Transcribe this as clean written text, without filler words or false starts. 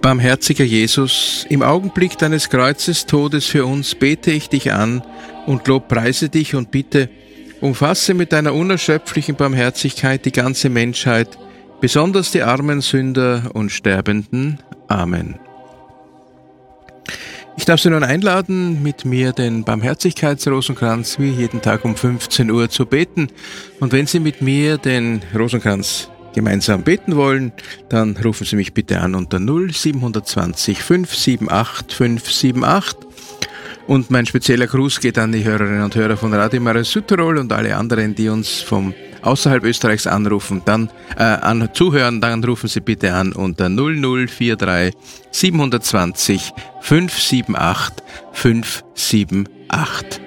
Barmherziger Jesus, im Augenblick deines Kreuzestodes für uns bete ich dich an und lobpreise dich und bitte, umfasse mit deiner unerschöpflichen Barmherzigkeit die ganze Menschheit, besonders die armen Sünder und Sterbenden. Amen. Ich darf Sie nun einladen, mit mir den Barmherzigkeitsrosenkranz wie jeden Tag um 15 Uhr zu beten. Und wenn Sie mit mir den Rosenkranz gemeinsam beten wollen, dann rufen Sie mich bitte an unter 0720 578 578. Und mein spezieller Gruß geht an die Hörerinnen und Hörer von Radio Maria Südtirol und alle anderen, die uns vom außerhalb Österreichs anrufen, zuhören, dann rufen Sie bitte an unter 0043 720 578 578.